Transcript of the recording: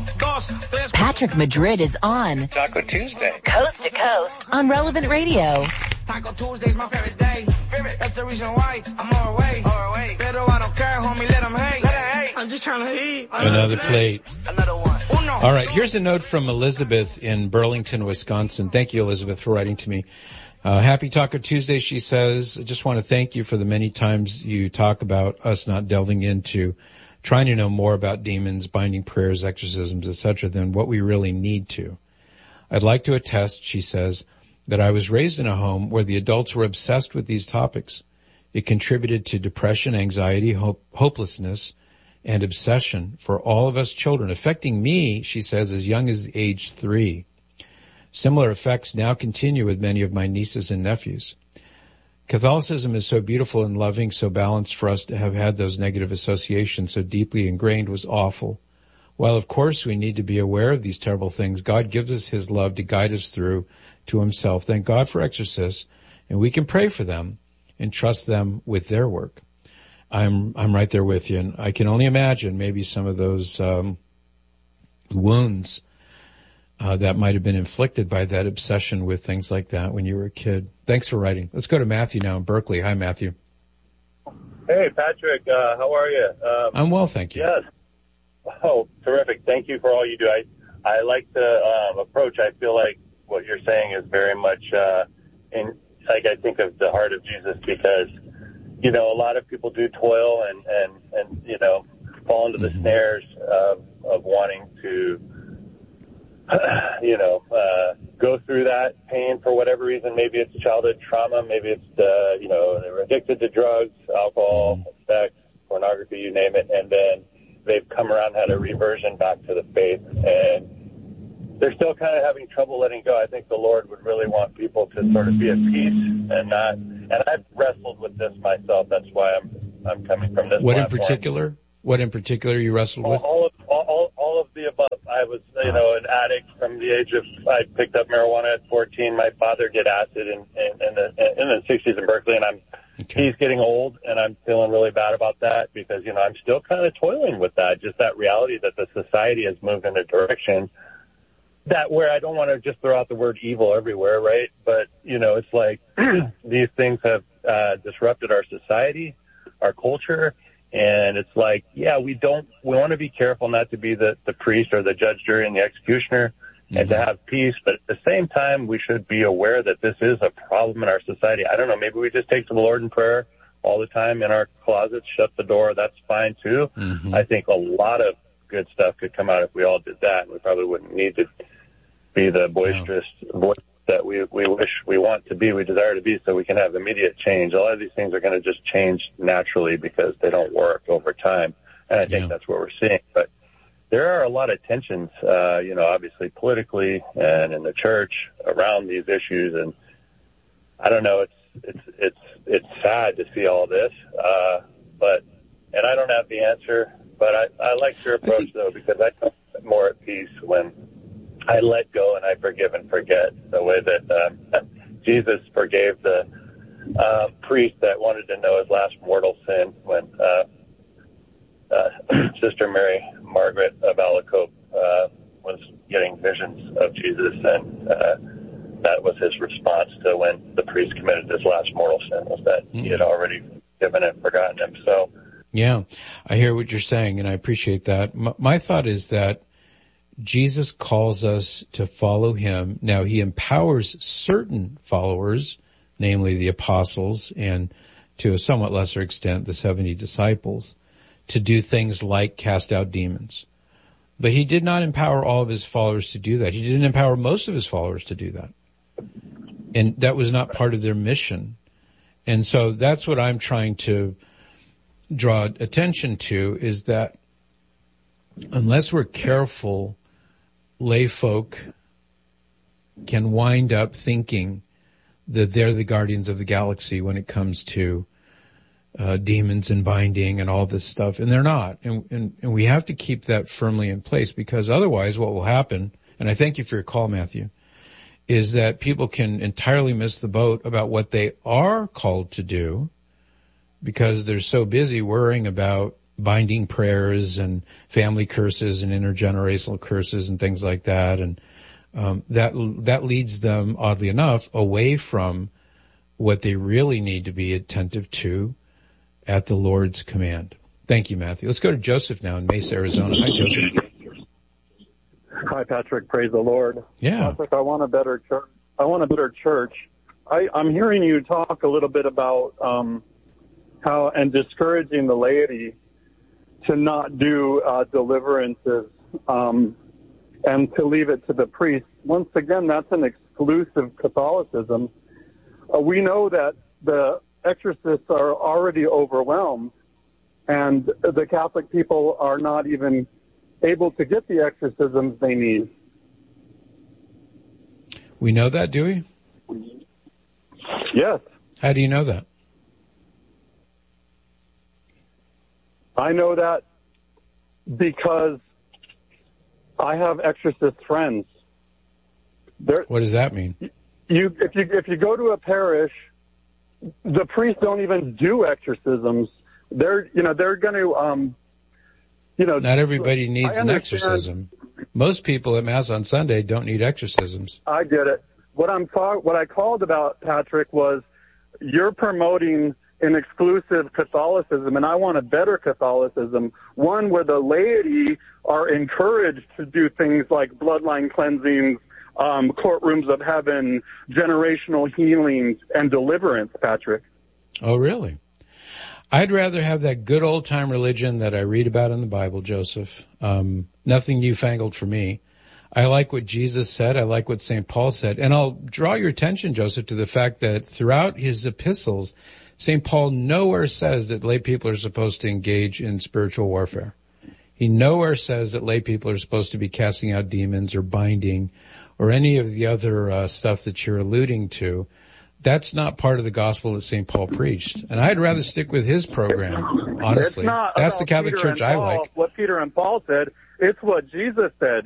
Patrick Madrid is on Taco Tuesday, Coast to Coast on Relevant Radio. Taco Tuesday's my favorite day. That's the reason why I'm all away. Pero I don't care, homie, let them hate. I'm just trying to eat. Another plate. Another one. Uno. All right, here's a note from Elizabeth in Burlington, Wisconsin. Thank you, Elizabeth, for writing to me. Happy Taco Tuesday, she says. I just want to thank you for the many times you talk about us not delving into trying to know more about demons, binding prayers, exorcisms, etc., than what we really need to. I'd like to attest, she says, that I was raised in a home where the adults were obsessed with these topics. It contributed to depression, anxiety, hopelessness, and obsession for all of us children, affecting me, she says, as young as age 3. Similar effects now continue with many of my nieces and nephews. Catholicism is so beautiful and loving, so balanced. For us to have had those negative associations so deeply ingrained was awful. While, of course, we need to be aware of these terrible things, God gives us his love to guide us through to himself. Thank God for exorcists, and we can pray for them and trust them with their work. I'm right there with you, and I can only imagine maybe some of those wounds that might have been inflicted by that obsession with things like that when you were a kid. Thanks for writing. Let's go to Matthew now in Berkeley. Hi, Matthew. Hey, Patrick. How are you? I'm well, thank you. Yes. Oh, terrific. Thank you for all you do. I like the approach. I feel like what you're saying is very much I think of the heart of Jesus, because, you know, a lot of people do toil and you know, fall into the snares of wanting to go through that pain for whatever reason. Maybe it's childhood trauma. Maybe it's, they're addicted to drugs, alcohol, sex, pornography, you name it. And then they've come around, had a reversion back to the faith, and they're still kind of having trouble letting go. I think the Lord would really want people to sort of be at peace and not, and I've wrestled with this myself. That's why I'm coming from this What platform. What in particular you wrestled with? All of the above. I was, an addict from the age of, I picked up marijuana at 14. My father did acid in the 60s in Berkeley, and he's getting old, and I'm feeling really bad about that because, I'm still kind of toiling with that, just that reality that the society has moved in a direction that where I don't want to just throw out the word evil everywhere, right? But, it's like these things have disrupted our society, our culture. And it's like, we want to be careful not to be the priest or the judge, jury, and the executioner and to have peace. But at the same time, we should be aware that this is a problem in our society. I don't know, maybe we just take to the Lord in prayer all the time in our closets, shut the door. That's fine too. I think a lot of good stuff could come out if we all did that. And we probably wouldn't need to be the boisterous voice that we wish we want to be, we desire to be, so we can have immediate change. A lot of these things are going to just change naturally because they don't work over time. And I think that's what we're seeing. But there are a lot of tensions, obviously politically and in the church around these issues. And I don't know, it's sad to see all this. And I don't have the answer, but I like your approach though, because I feel more at peace when I let go and I forgive and forget, the way that Jesus forgave the priest that wanted to know his last mortal sin when Sister Mary Margaret of Alacoque was getting visions of Jesus, and that was his response to when the priest committed his last mortal sin, was that he had already forgiven and forgotten him. So, yeah, I hear what you're saying, and I appreciate that. My thought is that Jesus calls us to follow him. Now, he empowers certain followers, namely the apostles, and to a somewhat lesser extent, the 70 disciples, to do things like cast out demons. But he did not empower all of his followers to do that. He didn't empower most of his followers to do that. And that was not part of their mission. And so that's what I'm trying to draw attention to, is that unless we're careful, lay folk can wind up thinking that they're the guardians of the galaxy when it comes to demons and binding and all this stuff, and they're not. And we have to keep that firmly in place, because otherwise what will happen, and I thank you for your call, Matthew, is that people can entirely miss the boat about what they are called to do because they're so busy worrying about binding prayers and family curses and intergenerational curses and things like that. And that leads them, oddly enough, away from what they really need to be attentive to at the Lord's command. Thank you, Matthew. Let's go to Joseph now in Mesa, Arizona. Hi, Joseph. Hi, Patrick. Praise the Lord. Yeah. Patrick, I want a better church. I'm hearing you talk a little bit about how and discouraging the laity to not do deliverances and to leave it to the priests. Once again, that's an exclusive Catholicism. We know that the exorcists are already overwhelmed, and the Catholic people are not even able to get the exorcisms they need. We know that, do we? Yes. How do you know that? I know that because I have exorcist friends. What does that mean? If you go to a parish, the priests don't even do exorcisms. They're going to, Not everybody needs an exorcism. Most people at Mass on Sunday don't need exorcisms. I get it. What I called about, Patrick, was you're promoting an exclusive Catholicism, and I want a better Catholicism, one where the laity are encouraged to do things like bloodline cleansings, courtrooms of heaven, generational healings, and deliverance, Patrick. Oh, really? I'd rather have that good old-time religion that I read about in the Bible, Joseph. Nothing newfangled for me. I like what Jesus said. I like what St. Paul said. And I'll draw your attention, Joseph, to the fact that throughout his epistles, St. Paul nowhere says that lay people are supposed to engage in spiritual warfare. He nowhere says that lay people are supposed to be casting out demons or binding or any of the other stuff that you're alluding to. That's not part of the gospel that St. Paul preached. And I'd rather stick with his program, honestly. That's the Catholic Church I like. What Peter and Paul said, it's what Jesus said.